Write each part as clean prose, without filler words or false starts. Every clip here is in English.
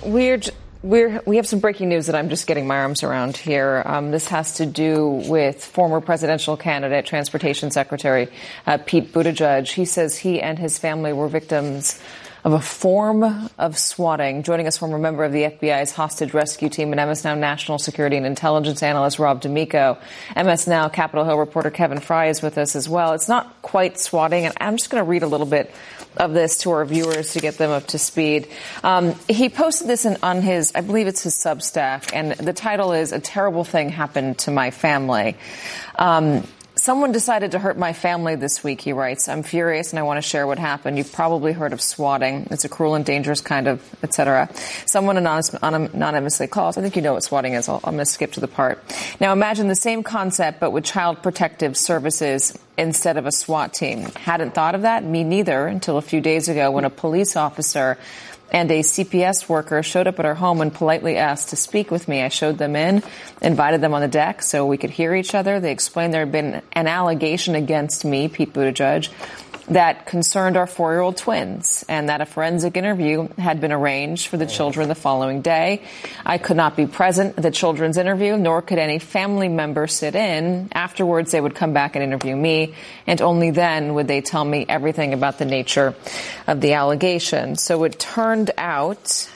We have some breaking news that I'm just getting my arms around here. This has to do with former presidential candidate, Transportation Secretary Pete Buttigieg. He says he and his family were victims of a form of swatting. Joining us, former member of the FBI's hostage rescue team and MS Now national security and intelligence analyst Rob D'Amico. MS Now Capitol Hill reporter Kevin Fry is with us as well. It's not quite swatting, and I'm just going to read a little bit of this to our viewers to get them up to speed. He posted this on his, I believe it's his Substack, and the title is "A Terrible Thing Happened to My Family." Someone decided to hurt my family this week, he writes. I'm furious and I want to share what happened. You've probably heard of swatting. It's a cruel and dangerous kind of, etc. Someone anonymously calls. I think you know what swatting is. I'm going to skip to the part. Now imagine the same concept, but with Child Protective Services instead of a SWAT team. Hadn't thought of that? Me neither, until a few days ago when a police officer and a CPS worker showed up at our home and politely asked to speak with me. I showed them in, invited them on the deck so we could hear each other. They explained there had been an allegation against me, Pete Buttigieg, that concerned our 4-year-old twins, and that a forensic interview had been arranged for the children the following day. I could not be present at the children's interview, nor could any family member sit in. Afterwards, they would come back and interview me, and only then would they tell me everything about the nature of the allegation. So it turned out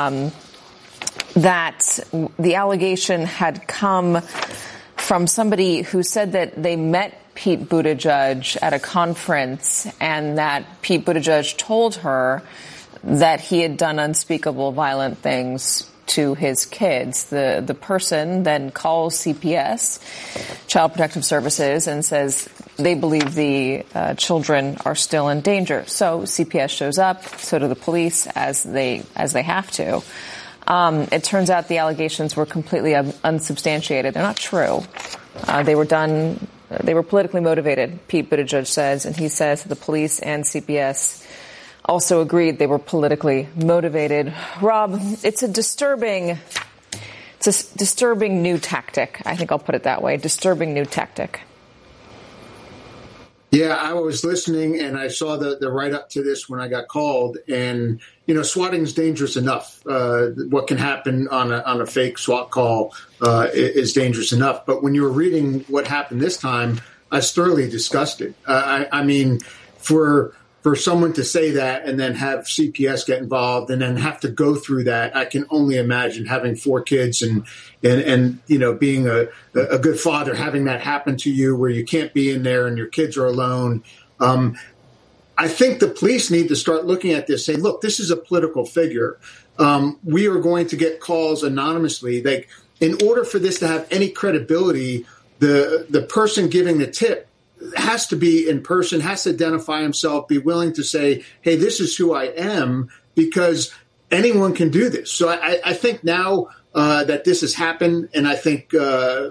that the allegation had come from somebody who said that they met Pete Buttigieg at a conference and that Pete Buttigieg told her that he had done unspeakable violent things to his kids. The person then calls CPS, Child Protective Services, and says they believe the children are still in danger. So CPS shows up, so do the police, as they have to. It turns out the allegations were completely unsubstantiated. They're not true. They were politically motivated, Pete Buttigieg says, and he says that the police and CPS also agreed they were politically motivated. Rob, it's a disturbing new tactic. I think I'll put it that way. Disturbing new tactic. Yeah, I was listening and I saw the write-up to this when I got called. And, swatting is dangerous enough. What can happen on a fake SWAT call is dangerous enough. But when you were reading what happened this time, I was thoroughly disgusted. I mean, for someone to say that and then have CPS get involved and then have to go through that, I can only imagine having 4 kids and being a good father, having that happen to you where you can't be in there and your kids are alone. I think the police need to start looking at this, saying, look, this is a political figure. We are going to get calls anonymously. Like, in order for this to have any credibility, the person giving the tip has to be in person, has to identify himself, be willing to say, hey, this is who I am, because anyone can do this. So I think now that this has happened, and I think to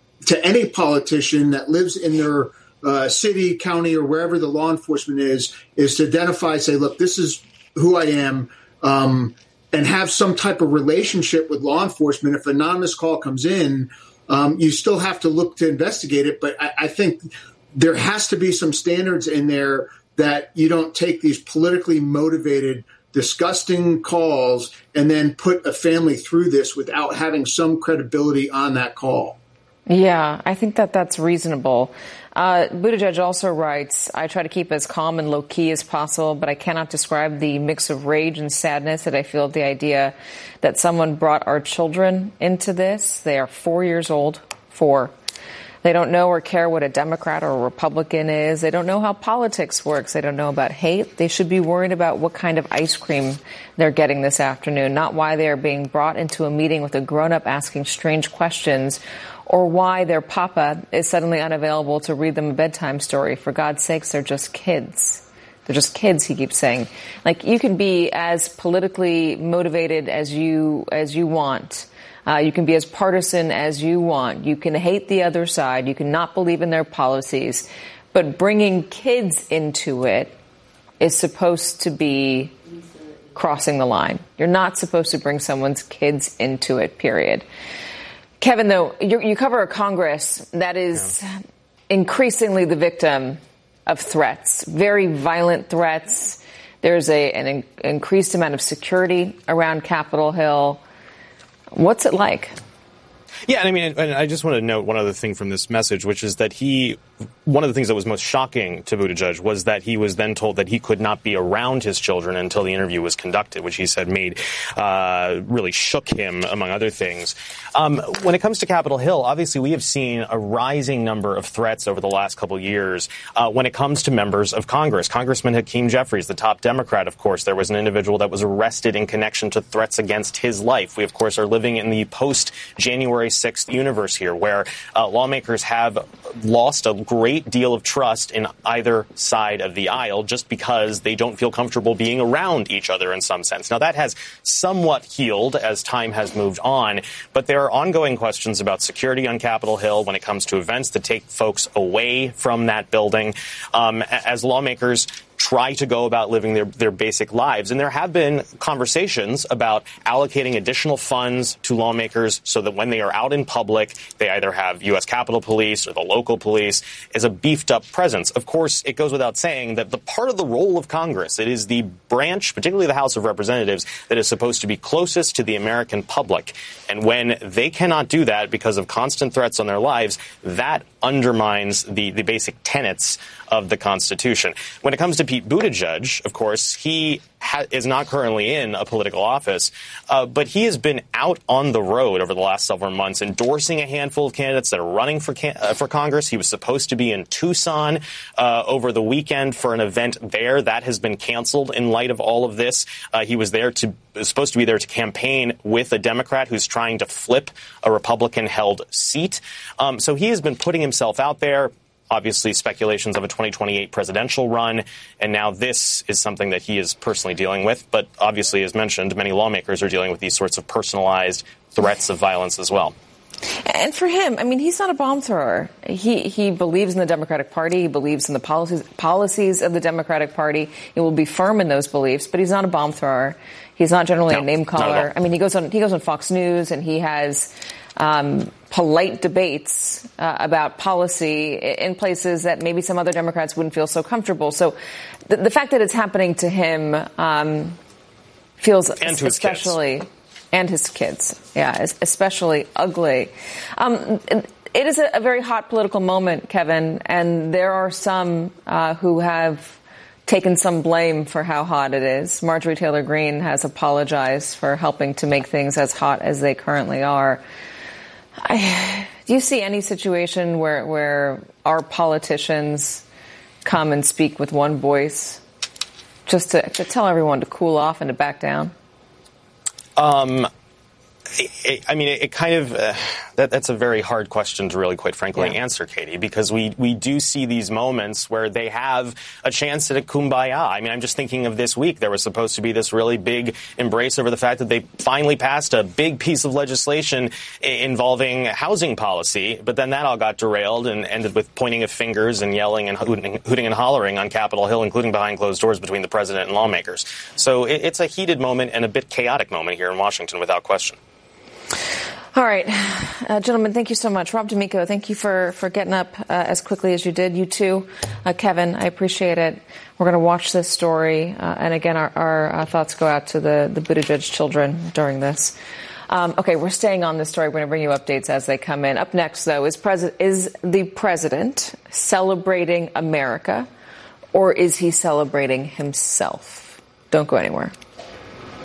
any politician that lives in their city, county, or wherever the law enforcement is to identify, say, look, this is who I am, and have some type of relationship with law enforcement. If an anonymous call comes in, you still have to look to investigate it. But I think there has to be some standards in there that you don't take these politically motivated, disgusting calls and then put a family through this without having some credibility on that call. Yeah, I think that's reasonable. Buttigieg also writes, I try to keep as calm and low-key as possible, but I cannot describe the mix of rage and sadness that I feel at the idea that someone brought our children into this. They are 4 years old. 4. They don't know or care what a Democrat or a Republican is. They don't know how politics works. They don't know about hate. They should be worried about what kind of ice cream they're getting this afternoon, not why they are being brought into a meeting with a grown-up asking strange questions, or why their papa is suddenly unavailable to read them a bedtime story. For God's sakes, they're just kids. They're just kids, he keeps saying. Like, you can be as politically motivated as you want. You can be as partisan as you want. You can hate the other side. You can not believe in their policies. But bringing kids into it is supposed to be crossing the line. You're not supposed to bring someone's kids into it, period. Kevin, though, you cover a Congress that is increasingly the victim of threats, very violent threats. There's an increased amount of security around Capitol Hill. What's it like? Yeah, and I just want to note one other thing from this message, which is that one of the things that was most shocking to Buttigieg was that he was then told that he could not be around his children until the interview was conducted, which he said really shook him, among other things. When it comes to Capitol Hill, obviously we have seen a rising number of threats over the last couple of years when it comes to members of Congress. Congressman Hakeem Jeffries, the top Democrat, of course, there was an individual that was arrested in connection to threats against his life. We, of course, are living in the post-January 6th universe here, where lawmakers have lost a great deal of trust in either side of the aisle just because they don't feel comfortable being around each other in some sense. Now, that has somewhat healed as time has moved on, but there are ongoing questions about security on Capitol Hill when it comes to events that take folks away from that building. As lawmakers try to go about living their basic lives. And there have been conversations about allocating additional funds to lawmakers so that when they are out in public, they either have U.S. Capitol Police or the local police as a beefed up presence. Of course, it goes without saying that the part of the role of Congress, it is the branch, particularly the House of Representatives, that is supposed to be closest to the American public. And when they cannot do that because of constant threats on their lives, that undermines the basic tenets of the Constitution. When it comes to Pete Buttigieg, of course, he is not currently in a political office, but he has been out on the road over the last several months endorsing a handful of candidates that are running for Congress. He was supposed to be in Tucson over the weekend for an event there. That has been canceled in light of all of this. He was supposed to be there to campaign with a Democrat who's trying to flip a Republican-held seat. So he has been putting himself out there. Obviously, speculations of a 2028 presidential run, and now this is something that he is personally dealing with. But obviously, as mentioned, many lawmakers are dealing with these sorts of personalized threats of violence as well. And for him, he's not a bomb thrower. He believes in the Democratic Party. He believes in the policies of the Democratic Party. He will be firm in those beliefs, but he's not a bomb thrower. He's not generally a name caller. He goes on Fox News and he has polite debates about policy in places that maybe some other Democrats wouldn't feel so comfortable. So the fact that it's happening to him feels especially ugly. It is a very hot political moment, Kevin, and there are some who have taken some blame for how hot it is. Marjorie Taylor Greene has apologized for helping to make things as hot as they currently are. Do you see any situation where our politicians come and speak with one voice just to tell everyone to cool off and to back down? That's a very hard question to really, quite frankly, answer, Katie, because we do see these moments where they have a chance at a kumbaya. I'm just thinking of this week. There was supposed to be this really big embrace over the fact that they finally passed a big piece of legislation involving housing policy, but then that all got derailed and ended with pointing of fingers and yelling and hooting and hollering on Capitol Hill, including behind closed doors between the president and lawmakers. So it's a heated moment and a bit chaotic moment here in Washington, without question. All right. Gentlemen, thank you so much. Rob D'Amico, thank you for getting up as quickly as you did. You too, Kevin, I appreciate it. We're going to watch this story. And again, our thoughts go out to the Buttigieg children during this. Okay, we're staying on this story. We're going to bring you updates as they come in. Up next, though, is the president celebrating America, or is he celebrating himself? Don't go anywhere.